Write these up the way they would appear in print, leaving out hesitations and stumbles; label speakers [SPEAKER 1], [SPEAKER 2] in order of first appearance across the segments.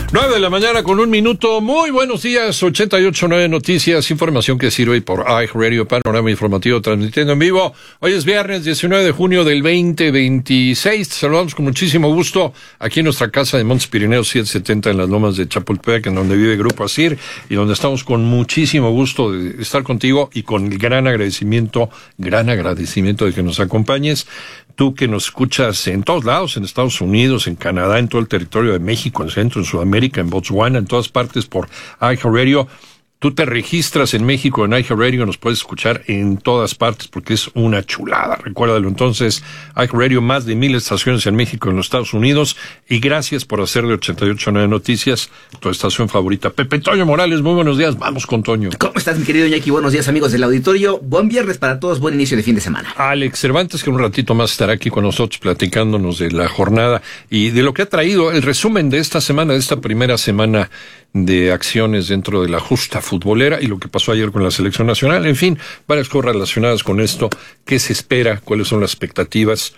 [SPEAKER 1] 9 de la mañana con 1 minuto. Muy buenos días. 88.9 Noticias, información que sirve por iHeartRadio, panorama informativo transmitiendo en vivo. Hoy es viernes 19 de junio del 2026. Te saludamos con muchísimo gusto aquí en nuestra casa de Montes Pirineos 770 en las Lomas de Chapultepec, en donde vive Grupo ASIR, y donde estamos con muchísimo gusto de estar contigo y con el gran agradecimiento de que nos acompañes. Tú que nos escuchas en todos lados, en Estados Unidos, en Canadá, en todo el territorio de México, en Centro, en Sudamérica, en Botswana, en todas partes por iHeartRadio. Tú te registras en México en iHeartRadio, nos puedes escuchar en todas partes porque es una chulada. Recuérdalo entonces, iHeartRadio, más de 1,000 estaciones en México y en los Estados Unidos. Y gracias por hacer de 88.9 Noticias tu estación favorita. Pepe Toño Morales, muy buenos días. Vamos con Toño.
[SPEAKER 2] ¿Cómo estás, mi querido Iñaki? Buenos días, amigos del auditorio. Buen viernes para todos, buen inicio de fin de semana.
[SPEAKER 1] Alex Cervantes, que un ratito más estará aquí con nosotros platicándonos de la jornada y de lo que ha traído el resumen de esta semana, de esta primera semana de acciones dentro de la justa futbolera y lo que pasó ayer con la selección nacional. En fin, varias cosas relacionadas con esto. ¿Qué se espera? ¿Cuáles son las expectativas?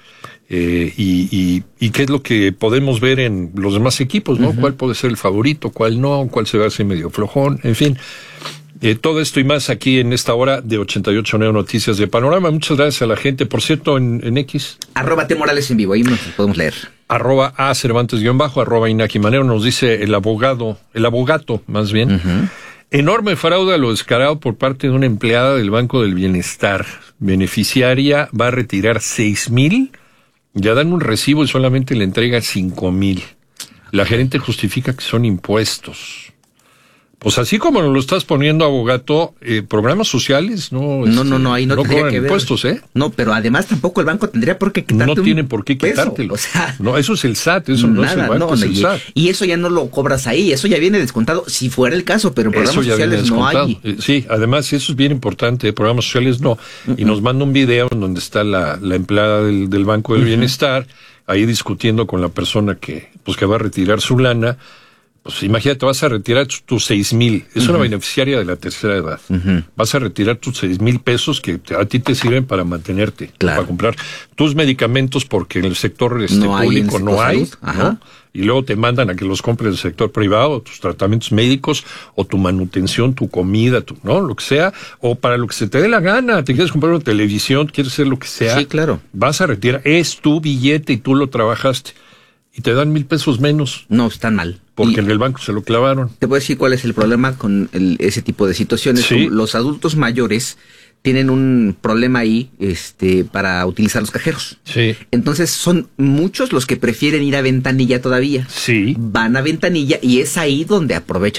[SPEAKER 1] Y qué es lo que podemos ver en los demás equipos, ¿no? Uh-huh. ¿Cuál puede ser el favorito? ¿Cuál no? ¿Cuál se va a hacer medio flojón? En fin. Todo esto y más aquí en esta hora de 88.9 Noticias de Panorama. Muchas gracias a la gente. Por cierto, en X.
[SPEAKER 2] @T_Morales en vivo, ahí nos podemos leer.
[SPEAKER 1] @Cervantes_, @Inaki Manero, nos dice el abogato más bien. Uh-huh. Enorme fraude a lo descarado por parte de una empleada del Banco del Bienestar. Beneficiaria va a retirar 6,000, ya dan un recibo y solamente le entrega 5,000. La gerente justifica que son impuestos. Pues así como nos lo estás poniendo, abogato, programas sociales, no,
[SPEAKER 2] ahí no tendría que ver.
[SPEAKER 1] Impuestos,
[SPEAKER 2] No, pero además tampoco el banco tendría por qué quitarte.
[SPEAKER 1] No tienen por qué quitártelo.
[SPEAKER 2] O sea,
[SPEAKER 1] no, eso es el SAT, eso no es el banco, es el SAT.
[SPEAKER 2] Y eso ya no lo cobras ahí, eso ya viene descontado, si fuera el caso, pero en programas sociales no hay.
[SPEAKER 1] Sí, además eso es bien importante, programas sociales no. Uh-huh. Y nos manda un video en donde está la empleada del Banco del Bienestar, ahí discutiendo con la persona que va a retirar su lana. Pues imagínate, vas a retirar tus 6,000. Es una beneficiaria de la tercera edad. Uh-huh. Vas a retirar tus 6,000 pesos que a ti te sirven para mantenerte, claro, para comprar tus medicamentos porque en el sector público no hay, ¿no? Y luego te mandan a que los compres en el sector privado, tus tratamientos médicos, o tu manutención, tu comida, ¿no? Lo que sea, o para lo que se te dé la gana. Te quieres comprar una televisión, quieres hacer lo que sea.
[SPEAKER 2] Sí, claro.
[SPEAKER 1] Vas a retirar, es tu billete y tú lo trabajaste. Y te dan 1,000 pesos menos.
[SPEAKER 2] No, están mal.
[SPEAKER 1] Porque en el banco se lo clavaron.
[SPEAKER 2] Te voy a decir cuál es el problema con ese tipo de situaciones.
[SPEAKER 1] ¿Sí?
[SPEAKER 2] Los adultos mayores tienen un problema ahí para utilizar los cajeros.
[SPEAKER 1] Sí.
[SPEAKER 2] Entonces son muchos los que prefieren ir a ventanilla todavía.
[SPEAKER 1] Sí.
[SPEAKER 2] Van a ventanilla y es ahí donde aprovechan